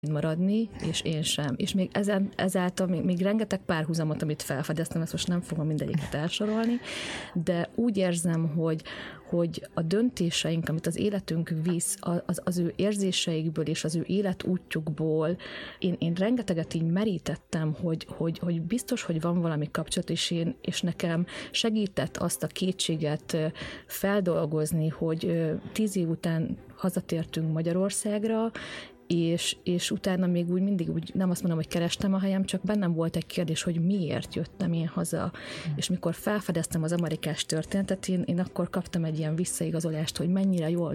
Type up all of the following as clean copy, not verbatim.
maradni, és én sem. És még ezáltal még rengeteg párhuzamot, amit felfedeztem, ezt most nem fogom mindegyiket elsorolni, de úgy érzem, hogy a döntéseink, amit az életünk visz, az ő érzéseikből és az ő életútjukból, én rengeteget így merítettem, hogy biztos, hogy van valami kapcsolat, és nekem segített azt a kétséget feldolgozni, hogy 10 év után hazatértünk Magyarországra, és utána még úgy mindig úgy, nem azt mondom, hogy kerestem a helyem, csak bennem volt egy kérdés, hogy miért jöttem én haza. És mikor felfedeztem az amerikás történetet, én akkor kaptam egy ilyen visszaigazolást, hogy mennyire jól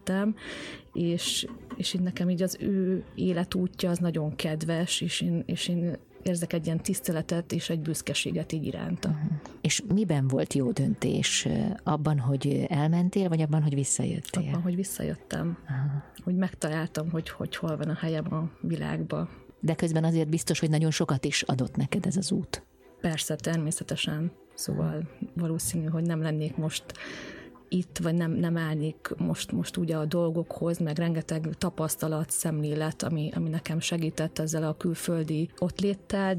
döntöttem, és így nekem így az ő életútja az nagyon kedves, és én érzek egy ilyen tiszteletet és egy büszkeséget így iránta. És miben volt jó döntés? Abban, hogy elmentél, vagy abban, hogy visszajöttél? Abban, hogy visszajöttem. Aha. Hogy megtaláltam, hogy hol van a helyem a világban. De közben azért biztos, hogy nagyon sokat is adott neked ez az út. Persze, természetesen. Szóval valószínű, hogy nem lennék most itt, vagy nem állnék most ugye a dolgokhoz, meg rengeteg tapasztalat, szemlélet, ami nekem segített ezzel a külföldi ottléttel,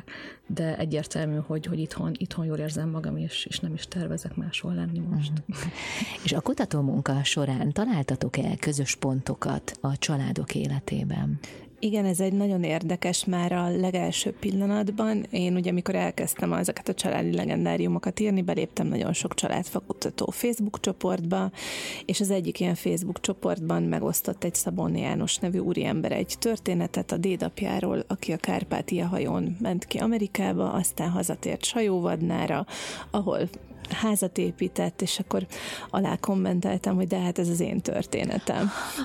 de egyértelmű, hogy itthon jól érzem magam, és nem is tervezek máshol lenni most. És a kutatómunka során találtatok-e közös pontokat a családok életében? Igen, ez egy nagyon érdekes már a legelső pillanatban. Én ugye, amikor elkezdtem ezeket a családi legendáriumokat írni, beléptem nagyon sok családfakutató Facebook csoportba, és az egyik ilyen Facebook csoportban megosztott egy Szabó János nevű úriember egy történetet a dédapjáról, aki a Kárpátia hajón ment ki Amerikába, aztán hazatért Sajóvadnára, ahol házat épített, és akkor alá kommentáltam, hogy de hát ez az én történetem.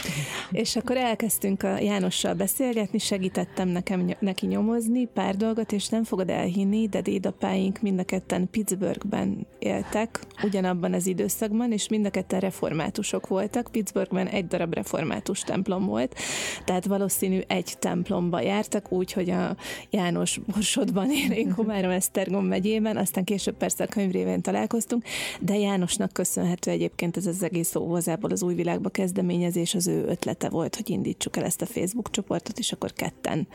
És akkor elkezdtünk a Jánossal beszélgetni, segítettem neki nyomozni pár dolgot, és nem fogod elhinni, de dédapáink mind a ketten Pittsburghben éltek, ugyanabban az időszakban, és mind a ketten reformátusok voltak. Pittsburghben egy darab református templom volt, tehát valószínű egy templomba jártak, úgy, hogy a János Borsodban én Komárom-Esztergom megyében, aztán később persze a könyvrévén találkoztunk, de Jánosnak köszönhető egyébként ez az egész Óvozából az Új Világba kezdeményezés, az ő ötlete volt, hogy indítsuk el ezt a Facebook csoportot, és akkor ketten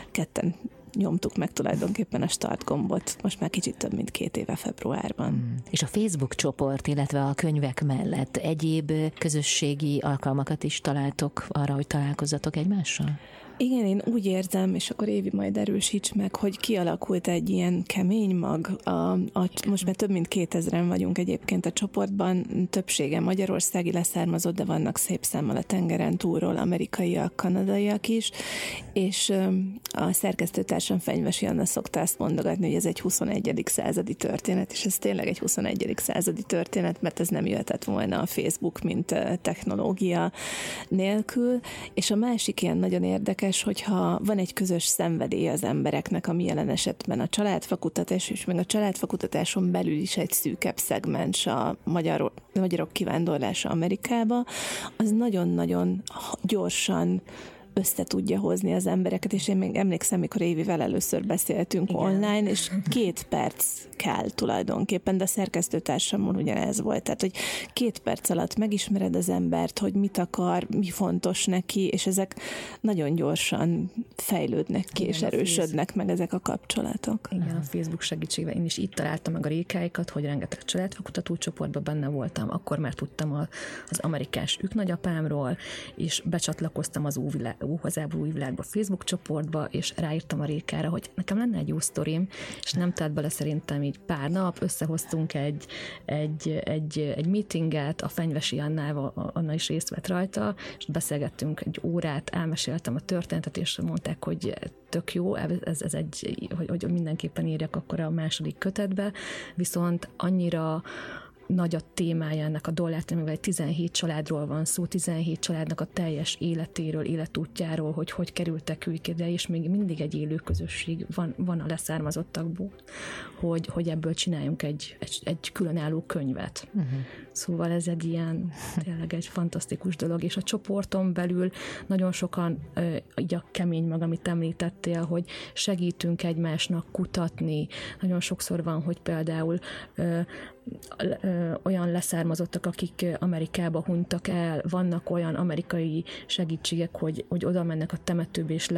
nyomtuk meg tulajdonképpen a start gombot, most már kicsit több mint 2 éve februárban. És a Facebook csoport, illetve a könyvek mellett egyéb közösségi alkalmakat is találtok arra, hogy találkozzatok egymással? Igen, én úgy érzem, és akkor Évi majd erősíts meg, hogy kialakult egy ilyen kemény mag. Most már több mint 2000-en vagyunk egyébként a csoportban, többsége magyarországi leszármazott, de vannak szép számmal a tengeren túlról amerikaiak, kanadaiak is, és a szerkesztőtársam Fenyvesi Anna szokta azt mondogatni, hogy ez egy 21. századi történet, és ez tényleg egy 21. századi történet, mert ez nem jöhetett volna a Facebook, mint technológia nélkül, és a másik ilyen nagyon érdekes, hogyha van egy közös szenvedély az embereknek, ami jelen esetben a családfakutatás, és még a családfakutatáson belül is egy szűkebb szegmens a magyarok kivándorlása Amerikába, az nagyon-nagyon gyorsan össze tudja hozni az embereket, és én még emlékszem, mikor Évivel először beszéltünk online, és 2 perc kell tulajdonképpen, de a szerkesztőtársamon ugyanez volt. Tehát, hogy 2 perc alatt megismered az embert, hogy mit akar, mi fontos neki, és ezek nagyon gyorsan fejlődnek ki, és erősödnek meg ezek a kapcsolatok. Igen, a Facebook segítségével én is itt találtam meg a rékáikat, hogy rengeteg családfakutató csoportban benne voltam, akkor már tudtam az amerikás nagyapámról, és becsatlakoztam az Óvozából Új Világba Facebook csoportba, és ráírtam a Rékára, hogy nekem lenne egy jó sztorim, és nem tett bele szerintem így pár nap, összehoztunk egy meetinget a Fenyvesi Annával, Anna is részt vett rajta, és beszélgettünk egy órát, elmeséltem a történetet, és mondták, hogy tök jó, ez hogy mindenképpen írjak akkor a második kötetbe, viszont annyira nagy a témája ennek a dollártermével, 17 családról van szó, 17 családnak a teljes életéről, életútjáról, hogy kerültek ők ide, és még mindig egy élő közösség van a leszármazottakból, hogy ebből csináljunk egy különálló könyvet. Szóval ez egy ilyen, tényleg egy fantasztikus dolog, és a csoporton belül nagyon sokan, így a kemény mag, amit említettél, hogy segítünk egymásnak kutatni. Nagyon sokszor van, hogy például olyan leszármazottak, akik Amerikába hunytak el, vannak olyan amerikai segítségek, hogy oda mennek a temetőbe, és